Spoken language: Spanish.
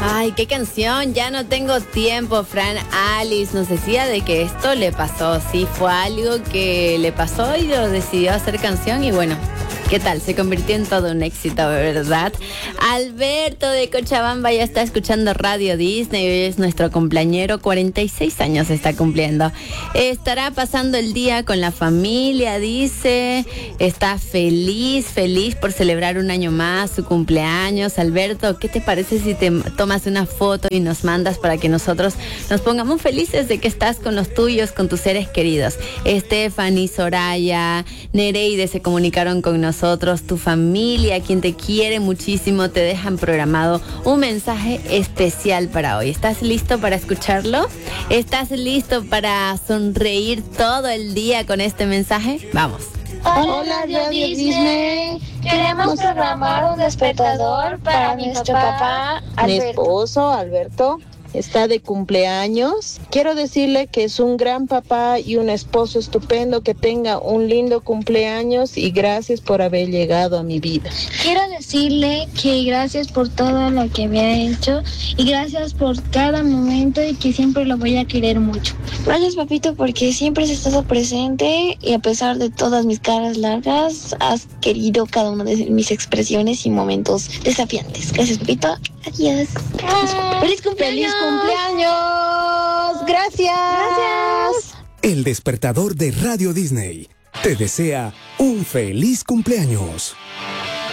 Ay, qué canción, ya no tengo tiempo. Fran Alice nos decía de que esto le pasó, sí, fue algo que le pasó y lo decidió hacer canción y bueno, ¿qué tal? Se convirtió en todo un éxito, ¿verdad? Alberto de Cochabamba ya está escuchando Radio Disney, hoy es nuestro cumpleañero, 46 años está cumpliendo. Estará pasando el día con la familia, dice, está feliz por celebrar un año más su cumpleaños. Alberto, ¿qué te parece si te tomas una foto y nos mandas para que nosotros nos pongamos felices de que estás con los tuyos, con tus seres queridos? Stephanie, Soraya, Nereide se comunicaron con nosotros, tu familia, quien te quiere muchísimo, te dejan programado un mensaje especial para hoy. ¿Estás listo para escucharlo? ¿Estás listo para sonreír todo el día con este mensaje? Vamos. Hola Radio Disney, queremos programar un despertador para nuestro papá Alberto. Mi esposo Alberto está de cumpleaños. Quiero decirle que es un gran papá y un esposo estupendo, que tenga un lindo cumpleaños y gracias por haber llegado a mi vida. Quiero decirle que gracias por todo lo que me ha hecho y gracias por cada momento y que siempre lo voy a querer mucho. Gracias, papito, porque siempre has estado presente y a pesar de todas mis caras largas, has querido cada una de mis expresiones y momentos desafiantes. Gracias, papito. Adiós. ¡Feliz cumpleaños! ¡Feliz cumpleaños! ¡Gracias! El despertador de Radio Disney te desea un feliz cumpleaños.